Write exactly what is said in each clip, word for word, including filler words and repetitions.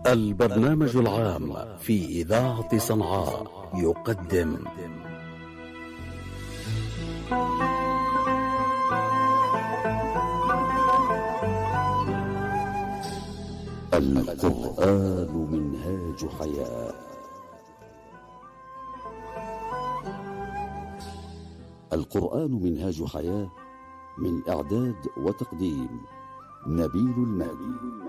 البرنامج العام في إذاعة صنعاء يقدم القرآن منهاج حياة. القرآن منهاج حياة، من إعداد وتقديم نبيل المهدي.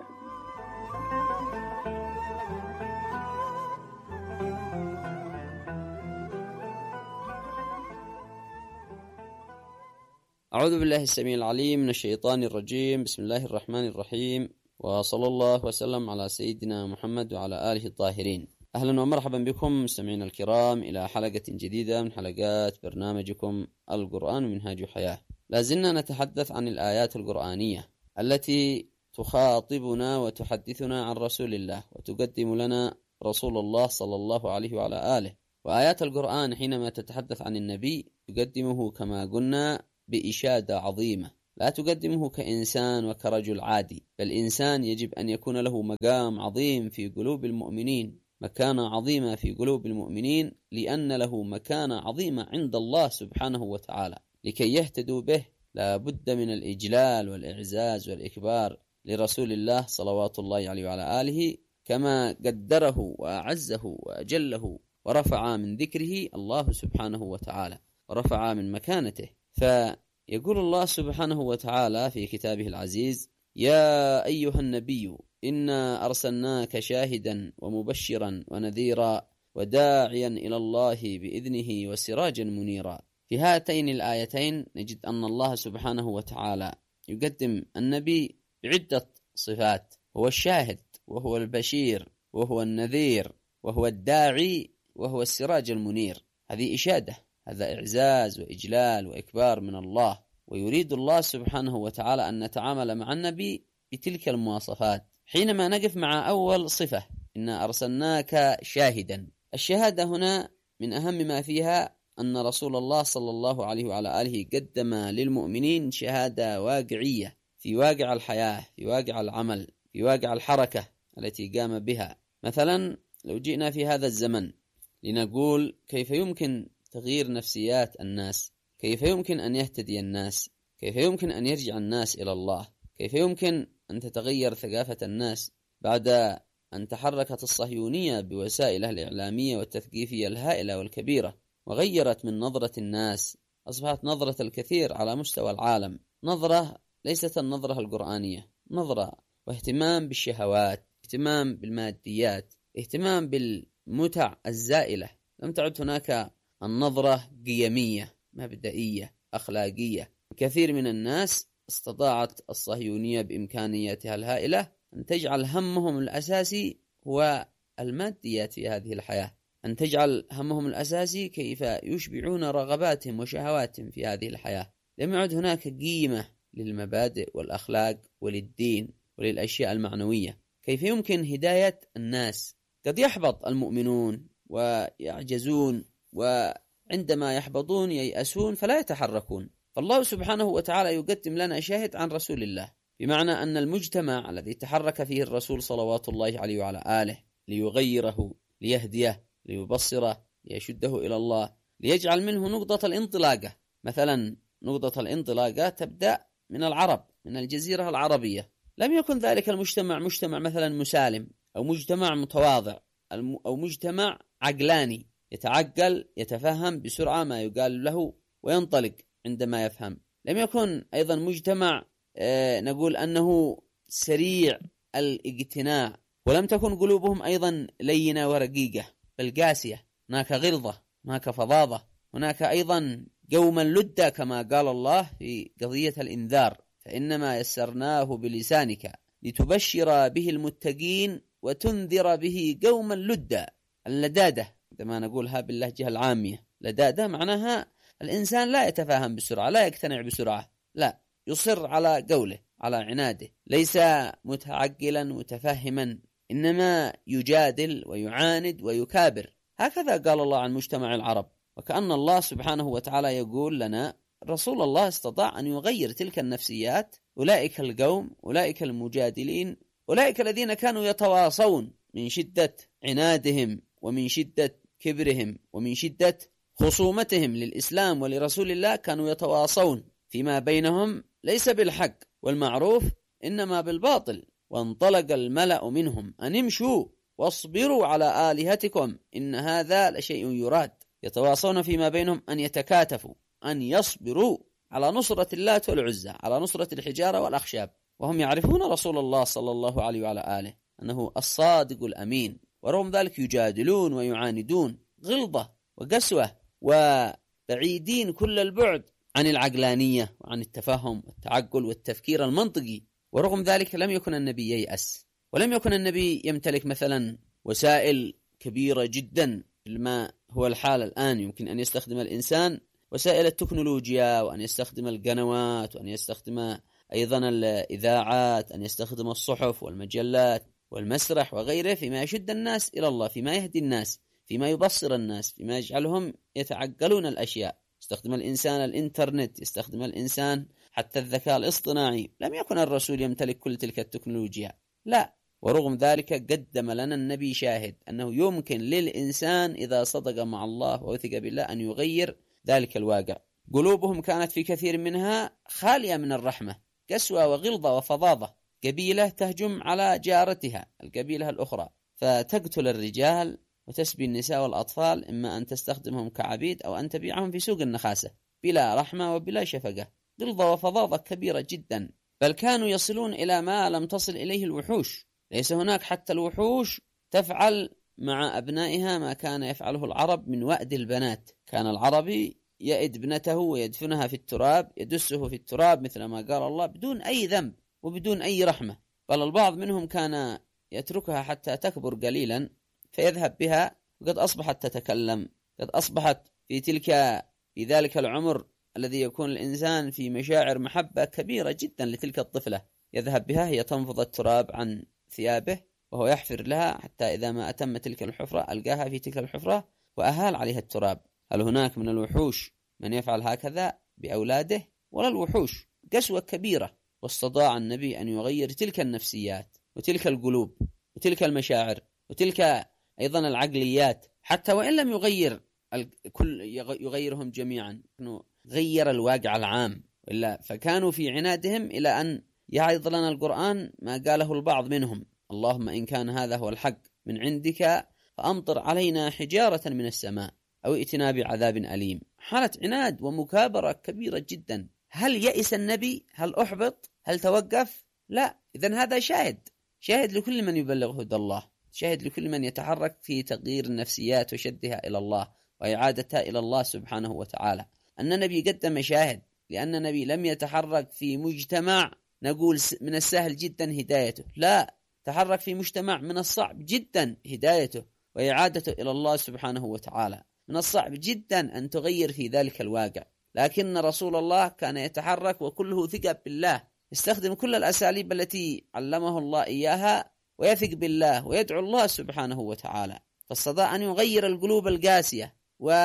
أعوذ بالله السميع العليم من الشيطان الرجيم. بسم الله الرحمن الرحيم، وصلى الله وسلم على سيدنا محمد وعلى آله الطاهرين. أهلا ومرحبا بكم مستمعينا الكرام إلى حلقة جديدة من حلقات برنامجكم القرآن منهاج حياة. لازلنا نتحدث عن الآيات القرآنية التي تخاطبنا وتحدثنا عن رسول الله وتقدم لنا رسول الله صلى الله عليه وعلى آله. وآيات القرآن حينما تتحدث عن النبي تقدمه كما قلنا بإشادة عظيمة، لا تقدمه كإنسان وكرجل عادي، بل إنسان يجب أن يكون له مقام عظيم في قلوب المؤمنين، مكانة عظيمة في قلوب المؤمنين، لأن له مكانة عظيمة عند الله سبحانه وتعالى. لكي يهتدوا به لا بد من الإجلال والإعزاز والإكبار لرسول الله صلوات الله عليه وعلى آله، كما قدره وأعزه وأجله ورفع من ذكره الله سبحانه وتعالى ورفع من مكانته. فيقول الله سبحانه وتعالى في كتابه العزيز: يا أيها النبي إنا أرسلناك شاهدا ومبشرا ونذيرا وداعيا إلى الله بإذنه وسراجا منيرا. في هاتين الآيتين نجد أن الله سبحانه وتعالى يقدم النبي بعدة صفات: هو الشاهد، وهو البشير، وهو النذير، وهو الداعي، وهو السراج المنير. هذه إشادة، هذا إعزاز وإجلال وإكبار من الله، ويريد الله سبحانه وتعالى أن نتعامل مع النبي بتلك المواصفات. حينما نقف مع أول صفة: إنا أرسلناك شاهدا، الشهادة هنا من أهم ما فيها أن رسول الله صلى الله عليه وعلى آله قدم للمؤمنين شهادة واقعية في واقع الحياة، في واقع العمل، في واقع الحركة التي قام بها. مثلا لو جئنا في هذا الزمن لنقول كيف يمكن تغيير نفسيات الناس، كيف يمكن أن يهتدي الناس، كيف يمكن أن يرجع الناس إلى الله، كيف يمكن أن تتغير ثقافة الناس بعد أن تحركت الصهيونية بوسائلها الإعلامية والتثقيفية الهائلة والكبيرة، وغيرت من نظرة الناس، أصبحت نظرة الكثير على مستوى العالم نظرة ليست النظرة القرآنية، نظرة واهتمام بالشهوات، اهتمام بالماديات، اهتمام بالمتع الزائلة. لم تعد هناك النظرة قيمية مبدئية أخلاقية. كثير من الناس استطاعت الصهيونية بإمكانياتها الهائلة أن تجعل همهم الأساسي هو الماديات في هذه الحياة، أن تجعل همهم الأساسي كيف يشبعون رغباتهم وشهواتهم في هذه الحياة. لم يعد هناك قيمة للمبادئ والأخلاق وللدين وللأشياء المعنوية. كيف يمكن هداية الناس؟ قد يحبط المؤمنون ويعجزون، وعندما يحبطون ييأسون فلا يتحركون. فالله سبحانه وتعالى يقدم لنا شاهد عن رسول الله، بمعنى أن المجتمع الذي تحرك فيه الرسول صلوات الله عليه وعلى آله ليغيره، ليهديه، ليبصره، ليشده إلى الله، ليجعل منه نقطة الانطلاقة. مثلا نقطة الانطلاقة تبدأ من العرب، من الجزيرة العربية. لم يكن ذلك المجتمع مجتمع مثلا مسالم، أو مجتمع متواضع، أو مجتمع عقلاني يتعقل يتفهم بسرعة ما يقال له وينطلق عندما يفهم. لم يكن أيضا مجتمع آه نقول أنه سريع الاقتناع، ولم تكن قلوبهم أيضا لينة ورقيقة بل قاسية. هناك غلظة، هناك فظاظة، هناك أيضا قوما لدا، كما قال الله في قضية الإنذار: فإنما يسرناه بلسانك لتبشر به المتقين وتنذر به قوما لدا. اللدادة عندما نقولها باللهجة العامية، لدادة معناها الإنسان لا يتفاهم بسرعة، لا يقتنع بسرعة، لا، يصر على قوله، على عناده، ليس متعقلا متفهما، إنما يجادل ويعاند ويكابر. هكذا قال الله عن مجتمع العرب. وكأن الله سبحانه وتعالى يقول لنا رسول الله استطاع أن يغير تلك النفسيات. أولئك القوم، أولئك المجادلين، أولئك الذين كانوا يتواصون من شدة عنادهم ومن شدة كبرهم ومن شدة خصومتهم للإسلام ولرسول الله كانوا يتواصون فيما بينهم ليس بالحق والمعروف إنما بالباطل. وانطلق الملأ منهم أن امشوا واصبروا على آلهتكم إن هذا لشيء يراد. يتواصون فيما بينهم أن يتكاتفوا، أن يصبروا على نصرة اللات والعزى، على نصرة الحجارة والأخشاب، وهم يعرفون رسول الله صلى الله عليه وعلى آله أنه الصادق الأمين، ورغم ذلك يجادلون ويعاندون غلظة وقسوة وبعيدين كل البعد عن العقلانية وعن التفهم والتعقل والتفكير المنطقي. ورغم ذلك لم يكن النبي ييأس، ولم يكن النبي يمتلك مثلا وسائل كبيرة جدا ما هو الحال الآن. يمكن أن يستخدم الإنسان وسائل التكنولوجيا، وأن يستخدم القنوات، وأن يستخدم أيضا الإذاعات، أن يستخدم الصحف والمجلات والمسرح وغيره فيما يشد الناس إلى الله، فيما يهدي الناس، فيما يبصر الناس، فيما يجعلهم يتعقلون الأشياء. يستخدم الإنسان الإنترنت، يستخدم الإنسان حتى الذكاء الاصطناعي. لم يكن الرسول يمتلك كل تلك التكنولوجيا، لا. ورغم ذلك قدم لنا النبي شاهد أنه يمكن للإنسان إذا صدق مع الله ووثق بالله أن يغير ذلك الواقع. قلوبهم كانت في كثير منها خالية من الرحمة، قسوة وغلظة وفظاظة. قبيلة تهجم على جارتها القبيلة الأخرى فتقتل الرجال وتسبي النساء والأطفال، إما أن تستخدمهم كعبيد أو أن تبيعهم في سوق النخاسة بلا رحمة وبلا شفقة. غلظة وفظاظة كبيرة جدا، بل كانوا يصلون إلى ما لم تصل إليه الوحوش. ليس هناك حتى الوحوش تفعل مع أبنائها ما كان يفعله العرب من وأد البنات. كان العربي يأد ابنته ويدفنها في التراب، يدسه في التراب مثل ما قال الله، بدون أي ذنب وبدون أي رحمة. بل البعض منهم كان يتركها حتى تكبر قليلا فيذهب بها، وقد أصبحت تتكلم، قد أصبحت في تلك في ذلك العمر الذي يكون الإنسان في مشاعر محبة كبيرة جدا لتلك الطفلة، يذهب بها هي تنفض التراب عن ثيابه وهو يحفر لها حتى إذا ما أتم تلك الحفرة ألقاها في تلك الحفرة وأهال عليها التراب. هل هناك من الوحوش من يفعل هكذا بأولاده؟ ولا الوحوش. قسوة كبيرة. واستطاع النبي أن يغير تلك النفسيات وتلك القلوب وتلك المشاعر وتلك أيضا العقليات، حتى وإن لم يغير الكل يغيرهم جميعا، غير الواقع العام. إلا فكانوا في عنادهم إلى أن يعظ لنا القرآن ما قاله البعض منهم: اللهم إن كان هذا هو الحق من عندك فأمطر علينا حجارة من السماء أو ائتنا بعذاب أليم. حالة عناد ومكابرة كبيرة جدا. هل يئس النبي؟ هل أحبط؟ هل توقف؟ لا. إذن هذا شاهد شاهد لكل من يبلغ هدى الله، شاهد لكل من يتحرك في تغيير النفسيات وشدها إلى الله وإعادتها إلى الله سبحانه وتعالى. أن النبي قدم شاهد، لأن النبي لم يتحرك في مجتمع نقول من السهل جدا هدايته، لا، تحرك في مجتمع من الصعب جدا هدايته وإعادته إلى الله سبحانه وتعالى. من الصعب جدا أن تغير في ذلك الواقع، لكن رسول الله كان يتحرك وكله ثقة بالله، يستخدم كل الأساليب التي علمه الله إياها ويثق بالله ويدعو الله سبحانه وتعالى، فاستطاع أن يغير القلوب القاسية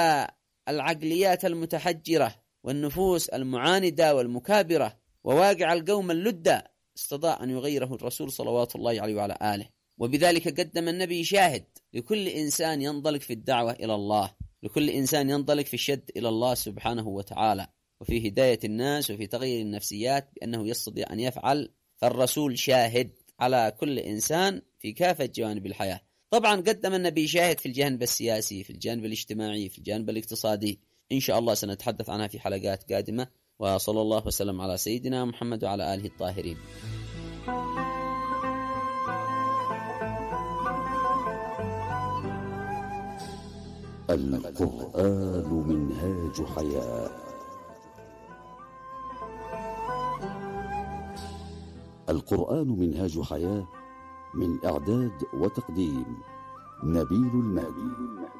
والعقليات المتحجرة والنفوس المعاندة والمكابرة وواقع القوم اللدى. استطاع أن يغيره الرسول صلوات الله عليه وعلى آله. وبذلك قدم النبي شاهد لكل إنسان ينطلق في الدعوة إلى الله، لكل إنسان ينطلق في الشد إلى الله سبحانه وتعالى وفي هداية الناس وفي تغيير النفسيات بأنه يستطيع أن يفعل. فالرسول شاهد على كل إنسان في كافة جوانب الحياة. طبعا قدم النبي شاهد في الجانب السياسي، في الجانب الاجتماعي، في الجانب الاقتصادي. إن شاء الله سنتحدث عنها في حلقات قادمة. وصلى الله وسلم على سيدنا محمد وعلى آله الطاهرين. القرآن منهاج حياة. القرآن منهاج حياة، من إعداد وتقديم نبيل المهدي.